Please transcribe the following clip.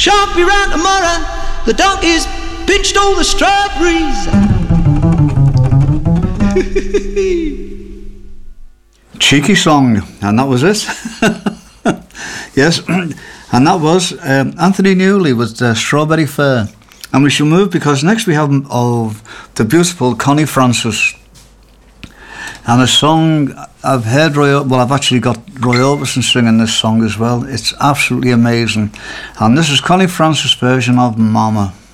Sharpie ran tomorrow, the donkeys pinched all the strawberries. Cheeky song, and that was it. Yes, and that was Anthony Newley with Strawberry Fair. And we shall move because next we have the beautiful Connie Francis. And a song I've heard I've actually got Roy Orbison singing this song as well. It's absolutely amazing. And this is Connie Francis' version of Mama.